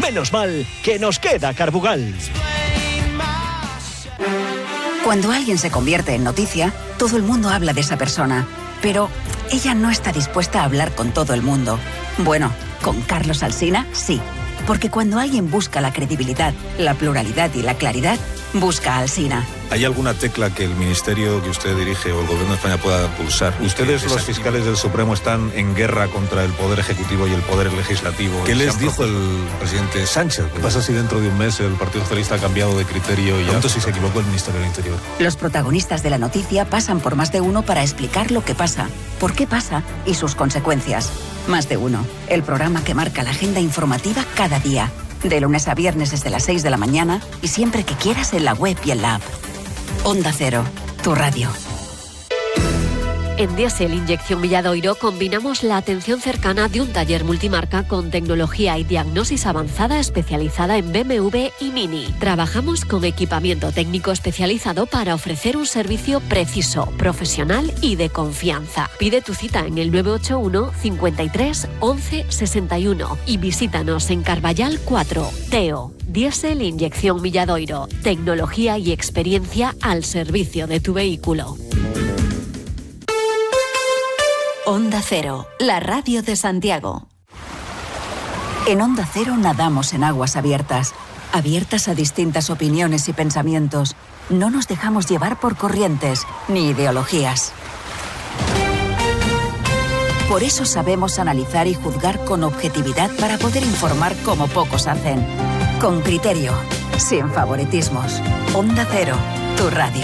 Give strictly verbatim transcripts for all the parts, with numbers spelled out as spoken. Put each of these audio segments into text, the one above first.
Menos mal que nos queda Carbugal. Cuando alguien se convierte en noticia, todo el mundo habla de esa persona. Pero ella no está dispuesta a hablar con todo el mundo. Bueno, con Carlos Alsina, sí. Porque cuando alguien busca la credibilidad, la pluralidad y la claridad, busca a Alsina. ¿Hay alguna tecla que el ministerio que usted dirige o el gobierno de España pueda pulsar? Ustedes, los fiscales del Supremo, están en guerra contra el Poder Ejecutivo y el Poder Legislativo. ¿Qué les dijo el presidente Sánchez? ¿Qué pasa si dentro de un mes el Partido Socialista ha cambiado de criterio y ya? Si se equivocó el Ministerio del Interior. Los protagonistas de la noticia pasan por Más de Uno para explicar lo que pasa, por qué pasa y sus consecuencias. Más de Uno, el programa que marca la agenda informativa cada día. De lunes a viernes desde las seis de la mañana y siempre que quieras en la web y en la app. Onda Cero, tu radio. En Diesel Inyección Villadoiro combinamos la atención cercana de un taller multimarca con tecnología y diagnosis avanzada especializada en B M W y Mini. Trabajamos con equipamiento técnico especializado para ofrecer un servicio preciso, profesional y de confianza. Pide tu cita en el nueve ocho uno, cincuenta y tres, once, sesenta y uno y visítanos en Carballal cuatro. Teo, Diesel Inyección Villadoiro. Tecnología y experiencia al servicio de tu vehículo. Onda Cero, la radio de Santiago. En Onda Cero nadamos en aguas abiertas, abiertas a distintas opiniones y pensamientos. No nos dejamos llevar por corrientes ni ideologías. Por eso sabemos analizar y juzgar con objetividad para poder informar como pocos hacen. Con criterio, sin favoritismos. Onda Cero, tu radio.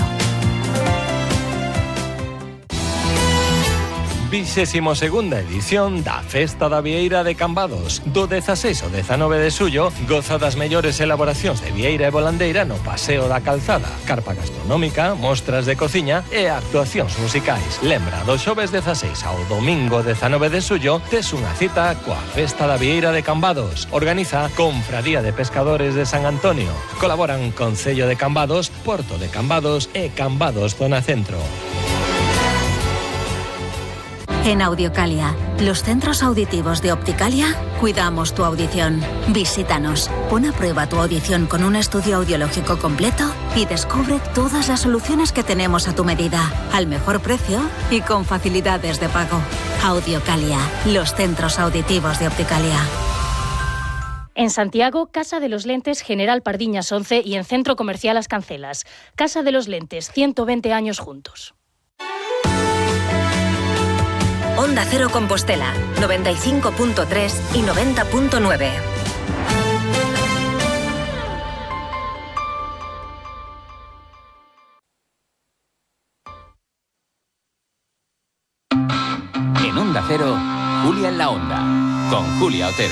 Vigésimo segunda edición da Festa da Vieira de Cambados. Do dezaseis ao dezanove de xullo, goza das mellores elaboracións de vieira e volandeira no Paseo da Calzada. Carpa gastronómica, mostras de cociña e actuacións musicais. Lembra, do xoves dezaseis ao domingo dezanove de xullo, tes unha cita coa Festa da Vieira de Cambados. Organiza Confradía de Pescadores de San Antonio. Colaboran Concello de Cambados, Porto de Cambados e Cambados Zona Centro. En Audiocalia, los centros auditivos de Opticalia, cuidamos tu audición. Visítanos, pon a prueba tu audición con un estudio audiológico completo y descubre todas las soluciones que tenemos a tu medida, al mejor precio y con facilidades de pago. Audiocalia, los centros auditivos de Opticalia. En Santiago, Casa de los Lentes General Pardiñas once y en Centro Comercial Las Cancelas. Casa de los Lentes, ciento veinte años juntos. Onda Cero Compostela, noventa y cinco punto tres y noventa punto nueve. En Onda Cero, Julia en la Onda, con Julia Otero.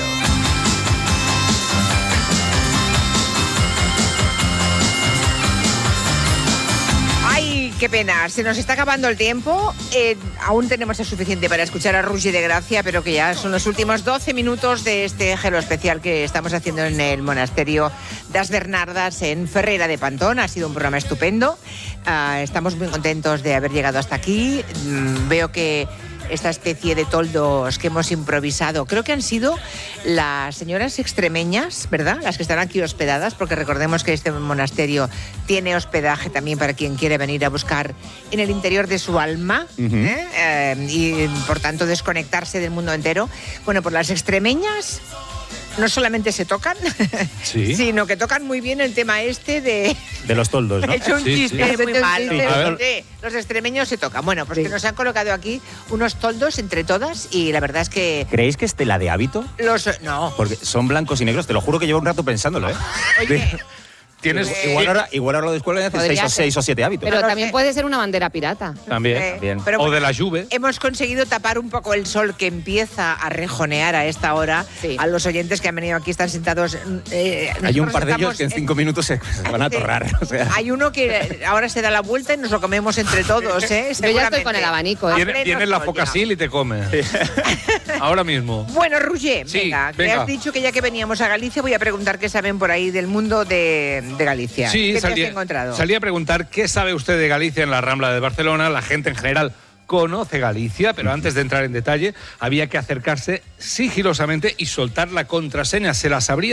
Qué pena, se nos está acabando el tiempo, eh, aún tenemos el suficiente para escuchar a Roger de Gracia, pero que ya son los últimos doce minutos de este gelo especial que estamos haciendo en el monasterio das Bernardas en Ferrera de Pantón. Ha sido un programa estupendo, uh, estamos muy contentos de haber llegado hasta aquí. Mm, veo que esta especie de toldos que hemos improvisado, creo que han sido las señoras extremeñas, ¿verdad? Las que están aquí hospedadas, porque recordemos que este monasterio tiene hospedaje también para quien quiere venir a buscar en el interior de su alma, uh-huh. ¿eh? Eh, y por tanto desconectarse del mundo entero. Bueno, pues las extremeñas no solamente se tocan, sí. sino que tocan muy bien el tema este de... De los toldos, ¿no? He hecho un sí, chiste sí. muy malo. Sí. Sí. Los extremeños se tocan. Bueno, pues sí. que nos han colocado aquí unos toldos entre todas y la verdad es que... ¿Creéis que es tela de hábito? Los... No. Porque son blancos y negros, te lo juro que llevo un rato pensándolo, ¿eh? Oye... Tienes, eh, igual, ahora, igual ahora lo después le haces seis o, seis o siete hábitos. Pero también puede ser una bandera pirata. También, eh, también. Pero, o de la Juve. Hemos conseguido tapar un poco el sol que empieza a rejonear a esta hora. Sí. A los oyentes que han venido aquí están sentados. Eh, Hay un par de ellos que en cinco minutos se, se van a atorrar. O sea. Hay uno que ahora se da la vuelta y nos lo comemos entre todos, ¿eh? Yo ya estoy con el abanico. ¿eh? Tienes tiene la focasil y te come. Ahora mismo. Bueno, Roger, sí, venga, venga. que has dicho que ya que veníamos a Galicia voy a preguntar qué saben por ahí del mundo de, de Galicia. Sí, ¿Qué salí, te has encontrado? Salí a preguntar qué sabe usted de Galicia en la Rambla de Barcelona. La gente en general conoce Galicia, pero antes de entrar en detalle había que acercarse sigilosamente y soltar la contraseña. Se la sabría